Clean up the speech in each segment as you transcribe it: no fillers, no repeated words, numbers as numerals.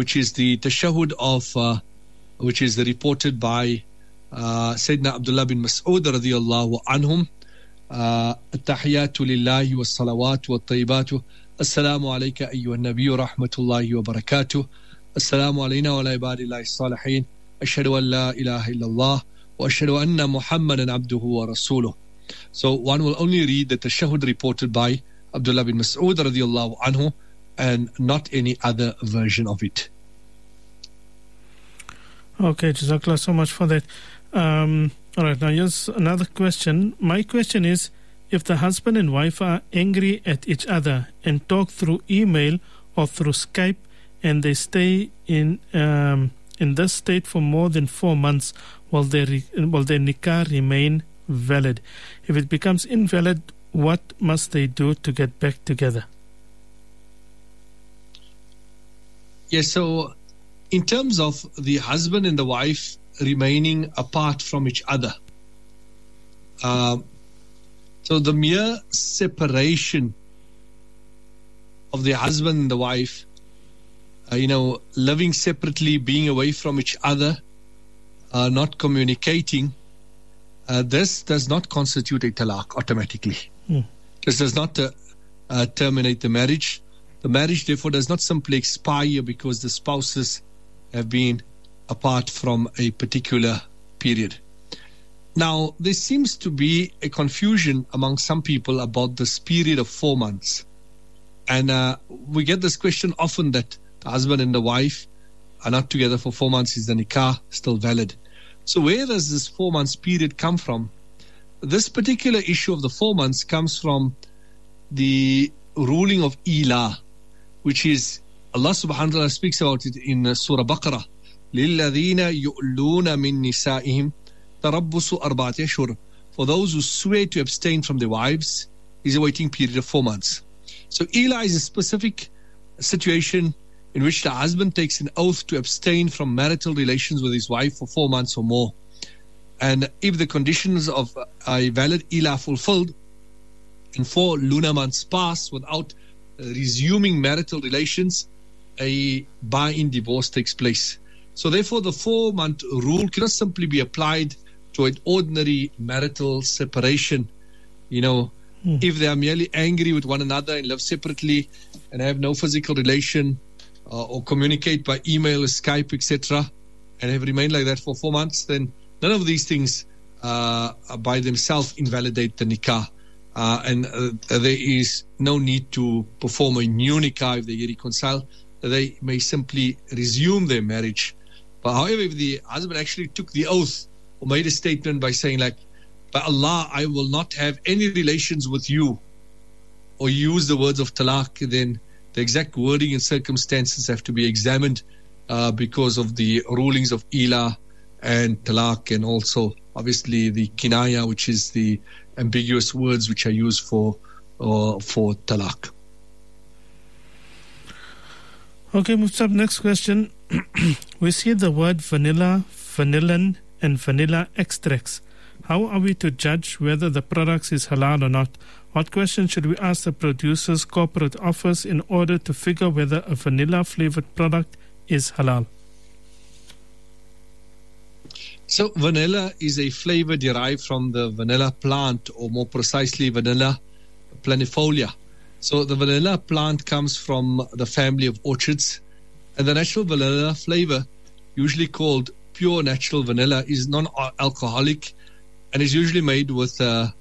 which is the tashahhud of, which is reported by Sayyidina Abdullah bin Mas'ud radiyallahu anhum. At-tahiyatu lillahi wa salawatu wa tayyibatu. Assalamu alayka ayyuha an-nabiyyu rahmatullahi wa barakatuh. Assalamu alayna wa ala ibadillahi salihin. Ashhadu an la ilaha illallah wa ashhadu anna Muhammadan abduhu wa rasuluh. So one will only read the tashahhud reported by Abdullah bin Mas'ud radiyallahu anhu and not any other version of it. Okay, Jazakallah so much for that. All right, now here's another question. My question is, if the husband and wife are angry at each other and talk through email or through Skype and they stay in this state for more than 4 months, will their nikah remain valid? If it becomes invalid, what must they do to get back together? Yes, so in terms of the husband and the wife remaining apart from each other, so the mere separation of the husband and the wife, living separately, being away from each other, not communicating, this does not constitute a talaq automatically. This does not terminate the marriage. The marriage, therefore, does not simply expire because the spouses have been apart from a particular period. Now, there seems to be a confusion among some people about this period of 4 months. And we get this question often that the husband and the wife are not together for 4 months. Is the nikah still valid? So where does this 4 months period come from? This particular issue of the 4 months comes from the ruling of Ila, which is Allah subhanahu wa ta'ala speaks about it in Surah Baqarah. لِلَّذِينَ يُؤْلُونَ مِن نِسَائِهِمْ تَرَبُّصُ أَرْبَعَةِ أَشْهُرٍ. For those who swear to abstain from their wives is a waiting period of 4 months. So Ila is a specific situation in which the husband takes an oath to abstain from marital relations with his wife for 4 months or more. And if the conditions of a valid Ila are fulfilled and 4 lunar months pass without resuming marital relations, a buy-in divorce takes place. So therefore the 4-month rule cannot simply be applied to an ordinary marital separation. If they are merely angry with one another and live separately and have no physical relation or communicate by email, Skype, etc., and have remained like that for 4 months, then none of these things by themselves invalidate the nikah. And there is no need to perform a new nikah if they reconcile. They may simply resume their marriage. But however, if the husband actually took the oath or made a statement by saying by Allah, I will not have any relations with you, or use the words of talaq, then the exact wording and circumstances have to be examined because of the rulings of Ila and talaq, and also obviously the kinaya, which is the ambiguous words which are used for talaq. Okay, Mustab, next question. We see the word vanilla, vanillin, and vanilla extracts. How are we to judge whether the product is halal or not? What questions should we ask the producer's corporate office in order to figure whether a vanilla-flavored product is halal? So vanilla is a flavor derived from the vanilla plant, or more precisely Vanilla planifolia. So the vanilla plant comes from the family of orchids, and the natural vanilla flavor, usually called pure natural vanilla, is non-alcoholic and is usually made with a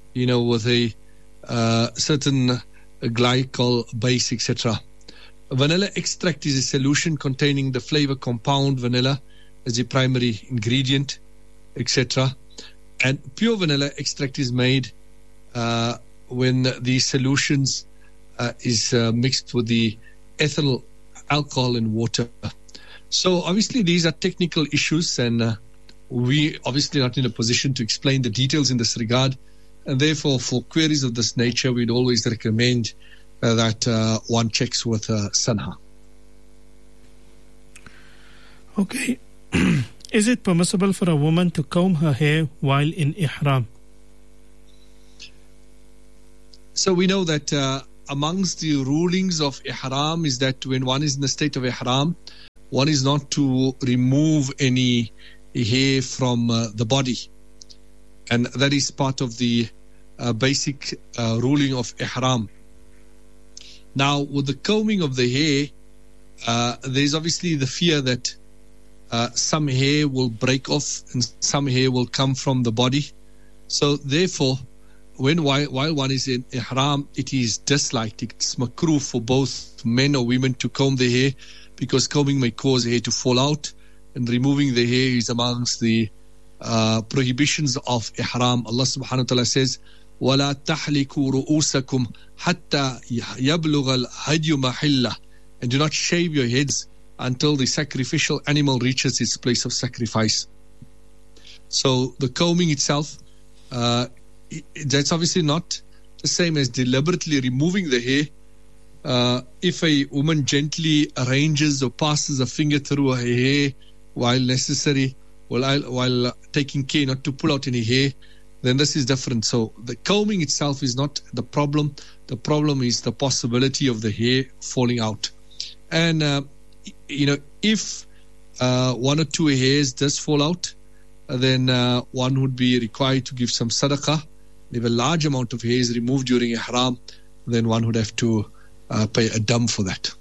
certain glycol base, etc. Vanilla extract is a solution containing the flavor compound vanilla as the primary ingredient, etc. And pure vanilla extract is made when the solutions is mixed with the ethyl alcohol and water. So obviously these are technical issues, and we obviously not in a position to explain the details in this regard, and therefore for queries of this nature we'd always recommend that one checks with Sanha. Okay. Is it permissible for a woman to comb her hair while in ihram? So we know that amongst the rulings of ihram is that when one is in the state of ihram, one is not to remove any hair from the body. And that is part of the basic ruling of ihram. Now, with the combing of the hair, there's obviously the fear that some hair will break off and some hair will come from the body. So therefore, while one is in ihram, it is disliked. It's makruh for both men or women to comb their hair, because combing may cause hair to fall out, and removing the hair is amongst the prohibitions of ihram. Allah subhanahu wa ta'ala says, وَلَا تَحْلِكُوا رُؤُوسَكُمْ حَتَّى يَبْلُغَ الْهَدْيُ مَحِلَّهُ, and do not shave your heads until the sacrificial animal reaches its place of sacrifice. So the combing itself, that's obviously not the same as deliberately removing the hair. If a woman gently arranges or passes a finger through her hair while necessary, while taking care not to pull out any hair, then this is different. So the combing itself is not the problem. The problem is the possibility of the hair falling out. And if one or two hairs does fall out, then one would be required to give some sadaqah. If a large amount of hair is removed during ihram, then one would have to pay a dam for that.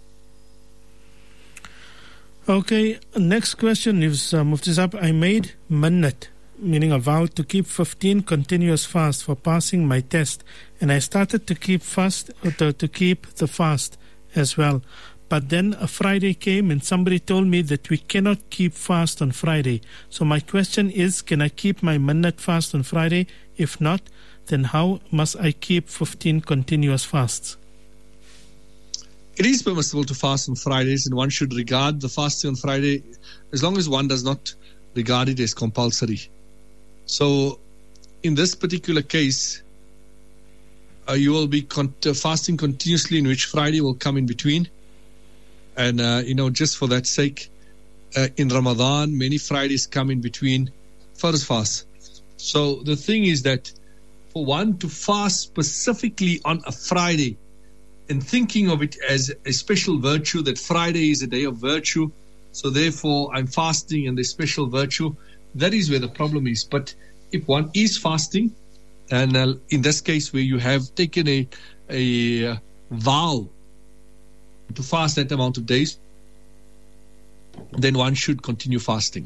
Okay, next question is, Mufti Sahab, I made mannat, meaning a vow to keep 15 continuous fasts for passing my test, and I started to keep the fast as well. But then a Friday came and somebody told me that we cannot keep fast on Friday. So my question is, can I keep my mannat fast on Friday? If not, then how must I keep 15 continuous fasts? It is permissible to fast on Fridays, and one should regard the fasting on Friday as long as one does not regard it as compulsory. So in this particular case, you will be fasting continuously, in which Friday will come in between. And, just for that sake, in Ramadan, many Fridays come in between first fast. So the thing is that for one to fast specifically on a Friday and thinking of it as a special virtue, that Friday is a day of virtue, so therefore I'm fasting and there's special virtue, that is where the problem is. But if one is fasting, and in this case where you have taken a vow to fast that amount of days, then one should continue fasting.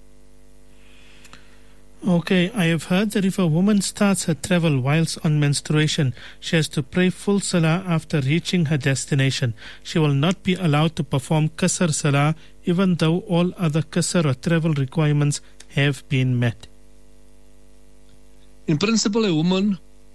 Okay, I have heard that if a woman starts her travel whilst on menstruation, she has to pray full salah after reaching her destination. She will not be allowed to perform qasr salah, even though all other qasr or travel requirements have been met. In principle, a woman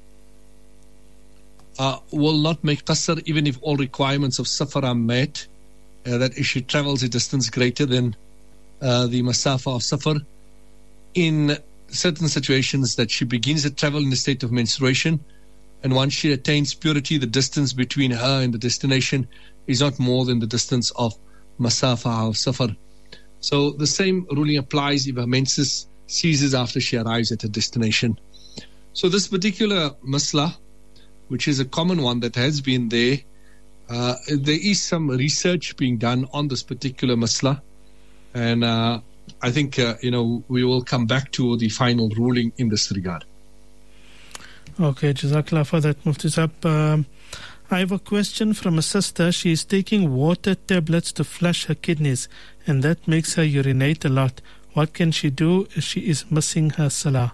will not make qasr even if all requirements of safar are met, that if she travels a distance greater than the masafa of safar. In certain situations that she begins to travel in the state of menstruation, and once she attains purity, the distance between her and the destination is not more than the distance of masafa of safar. So the same ruling applies if her menses ceases after she arrives at her destination. So this particular masla, which is a common one that has been there, there is some research being done on this particular masla, and I think we will come back to the final ruling in this regard. Okay, Jazakallah for that, Mufti Sahab. I have a question from a sister. She is taking water tablets to flush her kidneys, and that makes her urinate a lot. What can she do if she is missing her salah?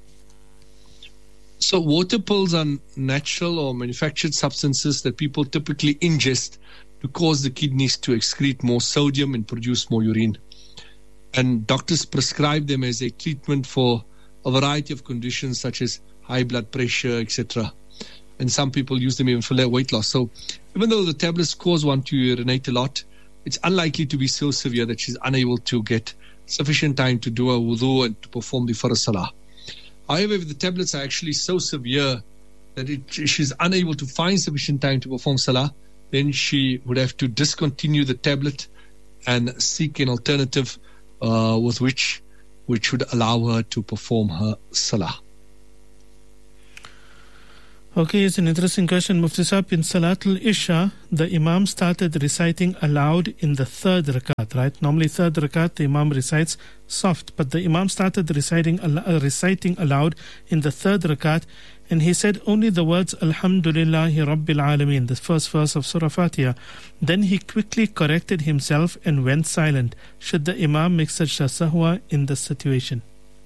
So water pills are natural or manufactured substances that people typically ingest to cause the kidneys to excrete more sodium and produce more urine. And doctors prescribe them as a treatment for a variety of conditions such as high blood pressure, etc. And some people use them even for their weight loss. So even though the tablets cause one to urinate a lot, it's unlikely to be so severe that she's unable to get sufficient time to do a wudu and to perform the farz salah. However, if the tablets are actually so severe that she's unable to find sufficient time to perform salah, then she would have to discontinue the tablet and seek an alternative which would allow her to perform her salah. Okay, it's an interesting question, Mufti Saab. In Salatul Isha, the Imam started reciting aloud in the third rakat, right? Normally, third rakat, the Imam recites soft, but the Imam started reciting aloud in the third rakat, and he said only the words Alhamdulillahi Rabbil Alameen, the first verse of Surah Fatiha. Then he quickly corrected himself and went silent. Should the Imam make sajda sahwa in this situation?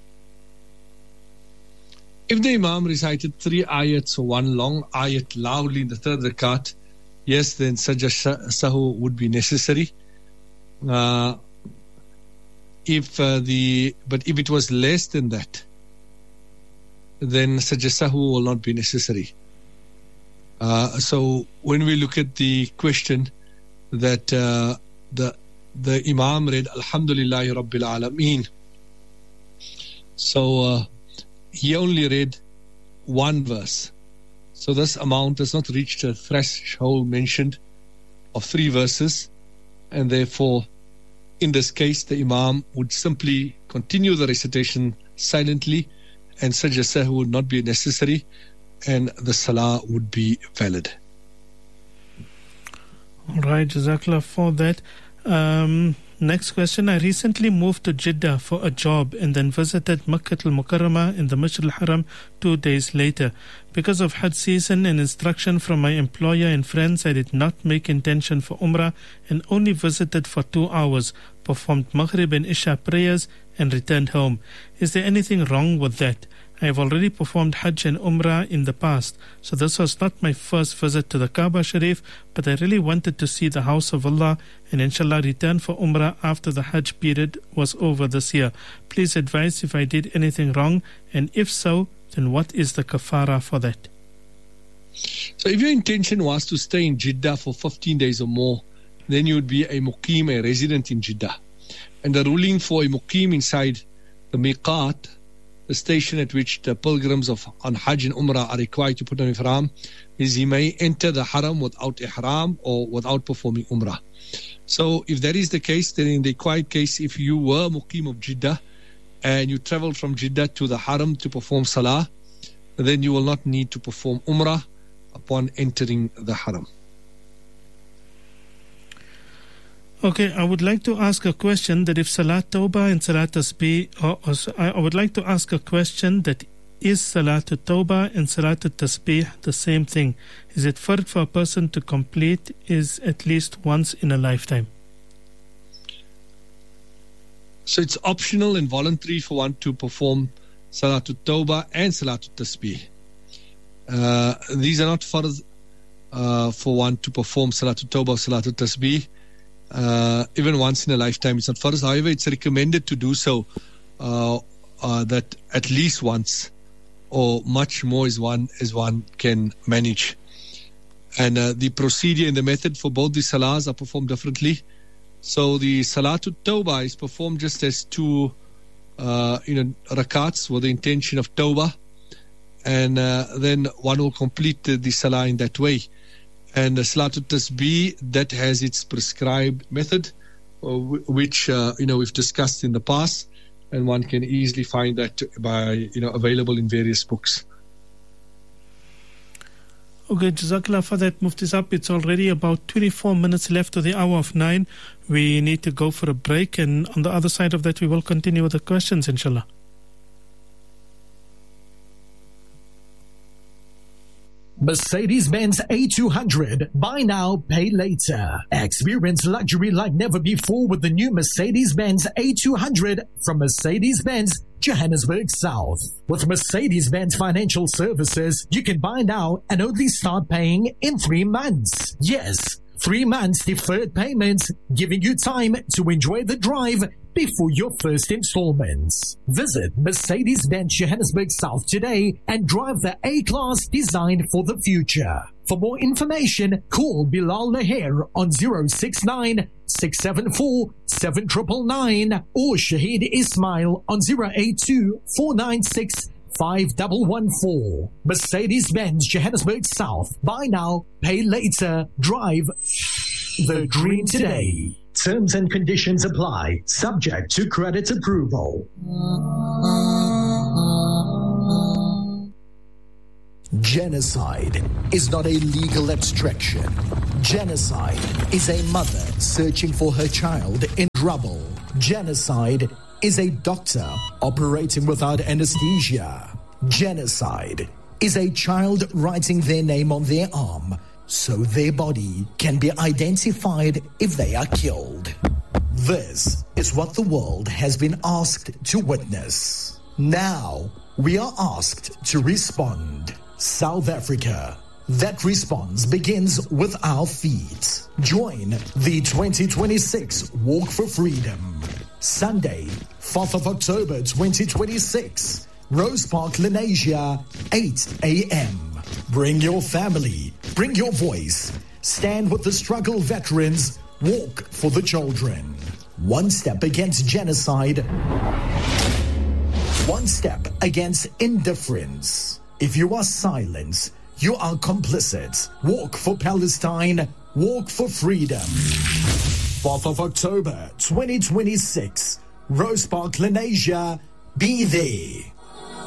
If the Imam recited 3 ayats or one long ayat loudly in the third rakat, yes, then sajda sahu would be necessary. But if it was less than that, then sajda sahu will not be necessary. So when we look at the question that the Imam read Alhamdulillahi Rabbil Alameen, so he only read one verse. So this amount has not reached a threshold mentioned of 3 verses, and therefore in this case the Imam would simply continue the recitation silently, and sajda sahwi would not be necessary, and the salah would be valid. All right, Jazakallah for that. Next question. I recently moved to Jeddah for a job and then visited Makkah al-Mukarramah in the Masjid al-Haram 2 days later. Because of Hajj season and instruction from my employer and friends, I did not make intention for Umrah and only visited for 2 hours, performed Maghrib and Isha prayers and returned home. Is there anything wrong with that? I have already performed Hajj and Umrah in the past, so this was not my first visit to the Kaaba Sharif, but I really wanted to see the house of Allah and inshallah return for Umrah after the Hajj period was over this year. Please advise if I did anything wrong, and if so, then what is the kafara for that? So if your intention was to stay in Jeddah for 15 days or more, then you would be a muqim, a resident in Jeddah. And the ruling for a muqim inside the miqat, the station at which the pilgrims on Hajj and Umrah are required to put on ihram, is he may enter the haram without ihram or without performing Umrah. So if that is the case, then in the quiet case, if you were muqim of Jeddah and you traveled from Jeddah to the haram to perform salah, then you will not need to perform Umrah upon entering the haram. Okay, I would like to ask a question that if Salat Tawbah and Salat Tasbih, I would like to ask a question that is Salat Tawbah and Salat Tasbih the same thing? Is it fard for a person to complete is at least once in a lifetime? So it's optional and voluntary for one to perform Salat Tawbah and Salat Tasbih. These are not fard for one to perform Salat Tawbah or Salat Tasbih. Even once in a lifetime, it's not farz. However, it's recommended to do so that at least once or much more as one can manage. And the procedure and the method for both the salahs are performed differently. So the Salatul Tawbah is performed just as 2 rakats with the intention of Tawbah, and then one will complete the salah in that way. And the Salatul Tasbih, that has its prescribed method, which we've discussed in the past, and one can easily find that by available in various books. Okay, Jazakallah for that, Mufti Saab. It's already about 24 minutes left to the hour of 9. We need to go for a break, and on the other side of that, we will continue with the questions, inshallah. Mercedes-Benz A200. Buy now, pay later. Experience luxury like never before with the new Mercedes-Benz A200 from Mercedes-Benz Johannesburg South. With Mercedes-Benz Financial Services, you can buy now and only start paying in 3 months. Yes, 3 months deferred payments, giving you time to enjoy the drive before your first installments. Visit Mercedes-Benz Johannesburg South today and drive the A-Class designed for the future. For more information, call Bilal Naher on 069-674-7999 or Shahid Ismail on 082-496-5114. Mercedes-Benz Johannesburg South. Buy now, pay later, drive the dream today. Terms and conditions apply, subject to credit approval. Genocide is not a legal abstraction. Genocide is a mother searching for her child in trouble. Genocide is a doctor operating without anesthesia. Genocide is a child writing their name on their arm so their body can be identified if they are killed. This is what the world has been asked to witness. Now, we are asked to respond. South Africa. That response begins with our feet. Join the 2026 Walk for Freedom. Sunday, 4th of October 2026. Rose Park, Lenasia, 8 a.m. Bring your family. Bring your voice. Stand with the struggle veterans. Walk for the children. One step against genocide. One step against indifference. If you are silent, you are complicit. Walk for Palestine. Walk for freedom. 4th of October 2026. Rose Park, Lenasia. Be there.